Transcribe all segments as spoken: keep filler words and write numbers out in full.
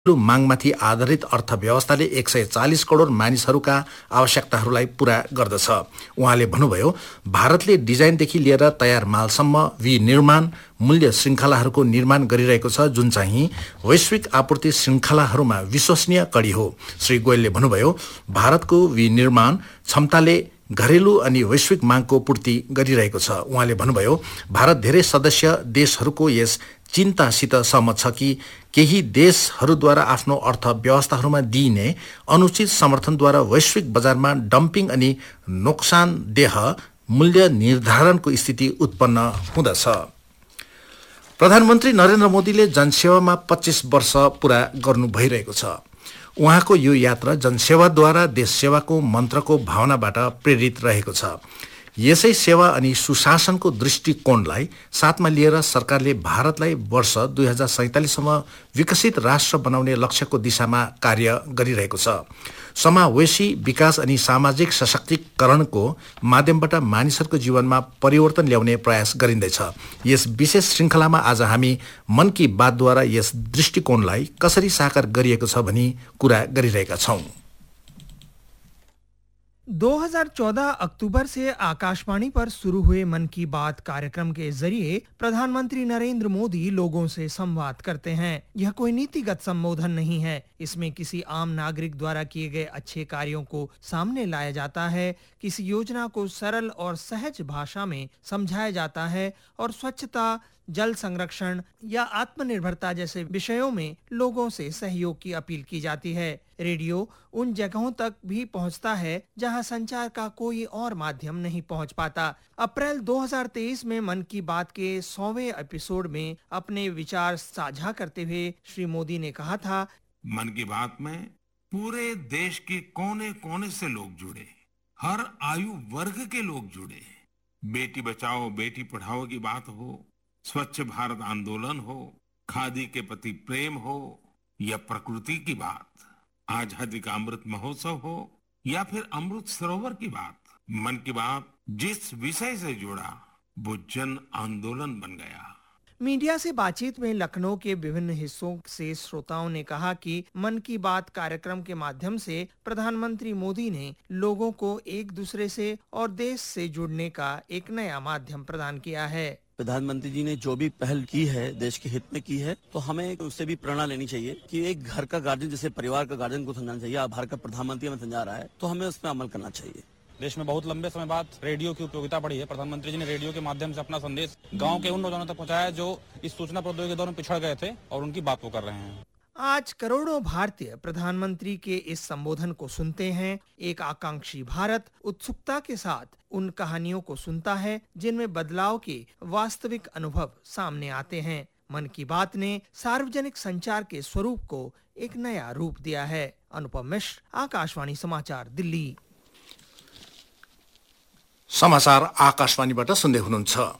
मागमाथि आधारित अर्थव्यवस्थाले एक सय चालिस करोड मानिसहरूका आवश्यकताहरूलाई पूरा गर्दछ। उहाँले भन्नुभयो, भारतले डिजाइनदेखि लिएर तयार मालसम्म विनिर्माण मूल्य श्रृङ्खलाहरूको निर्माण गरिरहेको छ, जुन चाहिँ वैश्विक आपूर्ति श्रृङ्खलाहरूमा विश्वसनीय कडी हो। श्री गोयलले भन्नुभयो, भारतको विनिर्माण क्षमताले घरेलु अनि वैश्विक मागको पूर्ति गरिरहेको छ। उहाँले भन्नुभयो, भारत धेरै सदस्य देशहरूको यस चिन्तासित सहमत छ कि केही देशहरूद्वारा आफ्नो अर्थव्यवस्थाहरूमा दिइने अनुचित समर्थनद्वारा वैश्विक बजारमा डम्पिङ अनि नोक्सानदेह मूल्य निर्धारणको स्थिति उत्पन्न हुँदछ। प्रधानमन्त्री नरेन्द्र मोदीले जनसेवामा पच्चीस वर्ष पूरा गर्नु भइरहेको छ। उहाँको यो यात्रा जनसेवाद्वारा देश सेवाको मन्त्रको भावनाबाट प्रेरित रहेको छ। यसै सेवा अनि सुशासनको दृष्टिकोणलाई साथमा लिएर सरकारले भारतलाई वर्ष दुई हजार सैंतालिससम्म विकसित राष्ट्र बनाउने लक्ष्यको दिशामा कार्य गरिरहेको छ। समावेशी विकास अनि सामाजिक सशक्तिकरणको माध्यमबाट मानिसहरूको जीवनमा परिवर्तन ल्याउने प्रयास गरिँदैछ। यस विशेष श्रृङ्खलामा आज हामी मन की बातद्वारा यस दृष्टिकोणलाई कसरी साकार गरिएको छ भनी कुरा गरिरहेका छौं। दो हज़ार चौदह अक्टूबर से आकाशवाणी पर शुरू हुए मन की बात कार्यक्रम के जरिए प्रधानमंत्री नरेंद्र मोदी लोगों से संवाद करते हैं। यह कोई नीतिगत संबोधन नहीं है। इसमें किसी आम नागरिक द्वारा किए गए अच्छे कार्यों को सामने लाया जाता है, किसी योजना को सरल और सहज भाषा में समझाया जाता है और स्वच्छता, जल संरक्षण या आत्मनिर्भरता जैसे विषयों में लोगों से सहयोग की अपील की जाती है। रेडियो उन जगहों तक भी पहुंचता है जहां संचार का कोई और माध्यम नहीं पहुंच पाता। अप्रैल दो हज़ार तेईस में मन की बात के सौवें एपिसोड में अपने विचार साझा करते हुए श्री मोदी ने कहा था, मन की बात में पूरे देश के कोने कोने से लोग जुड़े, हर आयु वर्ग के लोग जुड़े। बेटी बचाओ बेटी पढ़ाओ की बात हो, स्वच्छ भारत आंदोलन हो, खादी के प्रति प्रेम हो या प्रकृति की बात, आजादी का अमृत महोत्सव हो या फिर अमृत सरोवर की बात, मन की बात जिस विषय से जुड़ा वो जन आंदोलन बन गया। मीडिया से बातचीत में लखनऊ के विभिन्न हिस्सों से श्रोताओं ने कहा कि मन की बात कार्यक्रम के माध्यम से प्रधानमंत्री मोदी ने लोगों को एक दूसरे से और देश से जुड़ने का एक नया माध्यम प्रदान किया है। प्रधानमंत्री जी ने जो भी पहल की है देश के हित में की है, तो हमें उससे भी प्रेरणा लेनी चाहिए कि एक घर का गार्जियन जैसे परिवार का गार्जियन को समझाना चाहिए। अब भारत का प्रधानमंत्री हमें समझा रहा है तो हमें उसमें अमल करना चाहिए। देश में बहुत लंबे समय बाद रेडियो की उपयोगिता बढ़ी है। प्रधानमंत्री जी ने रेडियो के माध्यम से अपना संदेश गांव के उन नौजवानों तक पहुंचाया जो इस सूचना प्रौद्योगिकी के दौर में पिछड़ गए थे और उनकी बात वो कर रहे हैं। आज करोड़ों भारतीय प्रधानमंत्री के इस संबोधन को सुनते हैं। एक आकांक्षी भारत उत्सुकता के साथ उन कहानियों को सुनता है जिनमें बदलाव के वास्तविक अनुभव सामने आते हैं। मन की बात ने सार्वजनिक संचार के स्वरूप को एक नया रूप दिया है। अनुपम मिश्र, आकाशवाणी समाचार, दिल्ली। समाचार आकाशवाणीबाट सुन्दै हुनुहुन्छ।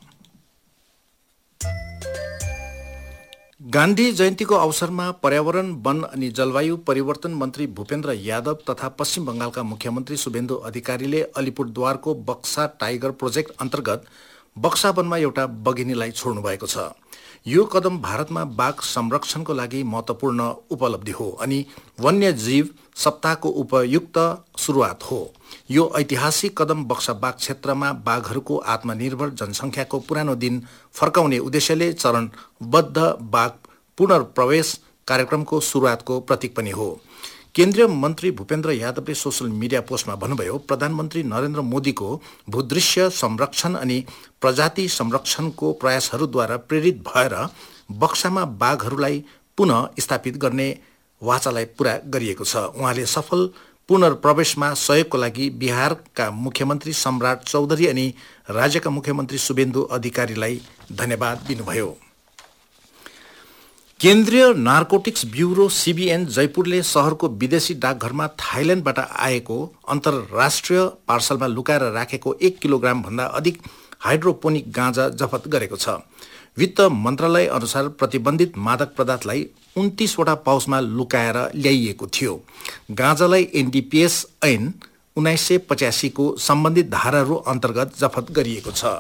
गान्धी जयन्तीको अवसरमा पर्यावरण, वन अनि जलवायु परिवर्तन मन्त्री भूपेन्द्र यादव तथा पश्चिम बंगालका मुख्यमन्त्री शुभेन्दु अधिकारीले अलिपुरद्वारको बक्सा टाइगर प्रोजेक्ट अन्तर्गत बक्सा वनमा एउटा बघिनीलाई छोड्नु भएको छ। यो कदम भारतमा बाघ संरक्षणको लागि महत्त्वपूर्ण उपलब्धि हो अनि वन्यजीव सप्ताहको उपयुक्त सुरुवात हो। यो ऐतिहासिक कदम बक्सा बाघ क्षेत्रमा बाघहरूको आत्मनिर्भर जनसङ्ख्याको पुरानो दिन फर्काउने उद्देश्यले चरणबद्ध बाघ पुनर्प्रवेश कार्यक्रमको सुरुवातको प्रतीक पनि हो। केन्द्रीय मन्त्री भूपेन्द्र यादवले सोशल मिडिया पोस्टमा भन्नुभयो, प्रधानमन्त्री नरेन्द्र मोदीको भूदृश्य संरक्षण अनि प्रजाति संरक्षणको प्रयासहरूद्वारा प्रेरित भएर बक्सामा बाघहरूलाई पुनः स्थापित गर्ने वाचालाई पूरा गरिएको छ। उहाँले सफल पुनर्प्रवेशमा सहयोगको लागि बिहारका मुख्यमन्त्री सम्राट चौधरी अनि राज्यका मुख्यमन्त्री शुभेन्दु अधिकारीलाई धन्यवाद दिनुभयो। केन्द्रीय नार्कोटिक्स ब्युरो सीबीएन जयपुरले शहरको विदेशी डाकघरमा थाइल्याण्डबाट आएको अन्तर्राष्ट्रिय पार्सलमा लुकाएर राखेको एक किलोग्राम भन्दा अधिक हाइड्रोपोनिक गाँजा जफत गरेको छ। वित्त मन्त्रालय अनुसार प्रतिबन्धित मादक पदार्थलाई उन्तीसवटा पाउचमा लुकाएर ल्याइएको थियो। गाँजालाई एनडीपीएस ऐन उन्नाइस सय पचासीको सम्बन्धित धाराहरू अन्तर्गत जफत गरिएको छ।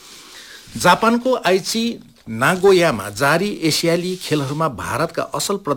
जापानको आइची नागोयामा जारी एसियाली खेलहरूमा भारतका असल